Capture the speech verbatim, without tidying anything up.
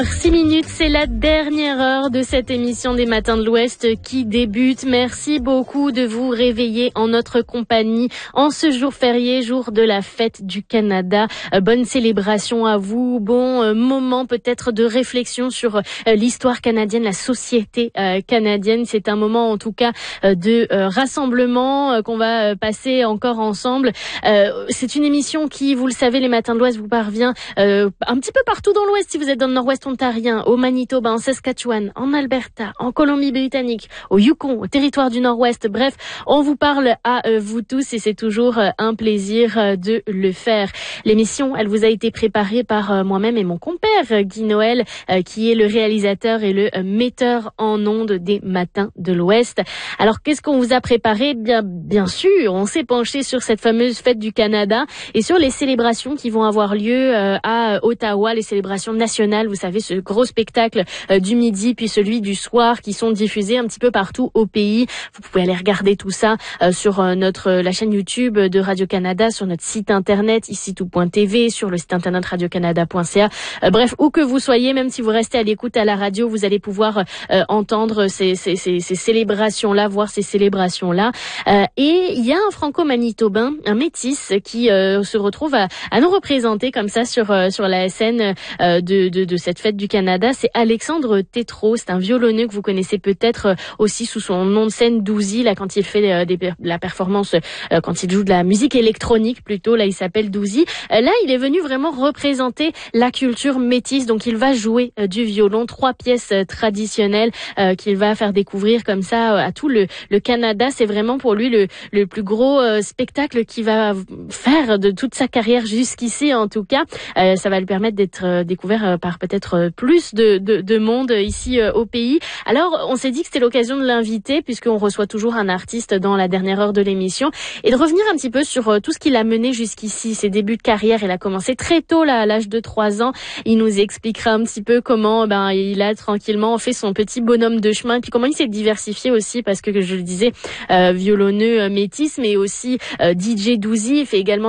Six minutes, c'est la dernière heure de cette émission des Matins de l'Ouest qui débute. Merci beaucoup de vous réveiller en notre compagnie en ce jour férié, jour de la fête du Canada. Euh, bonne célébration à vous, bon euh, moment peut-être de réflexion sur euh, l'histoire canadienne, la société euh, canadienne. C'est un moment en tout cas euh, de euh, rassemblement euh, qu'on va euh, passer encore ensemble. Euh, c'est une émission qui, vous le savez, les Matins de l'Ouest vous parvient euh, un petit peu partout dans l'Ouest si vous êtes dans le Nord-Ouest ontarien, au Manitoba, en Saskatchewan, en Alberta, en Colombie-Britannique, au Yukon, au territoire du Nord-Ouest. Bref, on vous parle à euh, vous tous et c'est toujours euh, un plaisir euh, de le faire. L'émission, elle vous a été préparée par euh, moi-même et mon compère euh, Guy Noël, euh, qui est le réalisateur et le euh, metteur en ondes des Matins de l'Ouest. Alors, qu'est-ce qu'on vous a préparé ? Bien, bien sûr, on s'est penché sur cette fameuse fête du Canada et sur les célébrations qui vont avoir lieu euh, à Ottawa, les célébrations nationales, vous savez, ce gros spectacle euh, du midi puis celui du soir qui sont diffusés un petit peu partout au pays. Vous pouvez aller regarder tout ça euh, sur euh, notre euh, la chaîne YouTube de Radio-Canada, sur notre site internet ici tout point t v, sur le site internet radio canada point c a. Euh, bref, où que vous soyez, même si vous restez à l'écoute à la radio, vous allez pouvoir euh, entendre ces, ces, ces, ces célébrations-là, voir ces célébrations-là. Euh, et il y a un franco-manitobain, un métis, qui euh, se retrouve à, à nous représenter comme ça sur euh, sur la scène euh, de, de de cette fête du Canada. C'est Alexandre Tétrault, c'est un violonneux que vous connaissez peut-être aussi sous son nom de scène Douzy, là quand il fait euh, des, la performance, euh, quand il joue de la musique électronique plutôt, là il s'appelle Douzy. Euh, là il est venu vraiment représenter la culture métisse, donc il va jouer euh, du violon, trois pièces euh, traditionnelles euh, qu'il va faire découvrir comme ça euh, à tout le, le Canada. C'est vraiment pour lui le, le plus gros euh, spectacle qu'il va faire de toute sa carrière jusqu'ici en tout cas. Euh, ça va lui permettre d'être euh, découvert euh, par peut-être euh, plus de, de, de monde ici euh, au pays. Alors, on s'est dit que c'était l'occasion de l'inviter, puisqu'on reçoit toujours un artiste dans la dernière heure de l'émission, et de revenir un petit peu sur euh, tout ce qu'il a mené jusqu'ici, ses débuts de carrière. Il a commencé très tôt, là, à l'âge de trois ans. Il nous expliquera un petit peu comment ben il a tranquillement fait son petit bonhomme de chemin, et puis comment il s'est diversifié aussi, parce que, je le disais, euh, violonneux euh, métis, mais aussi euh, D J Douzy, il fait également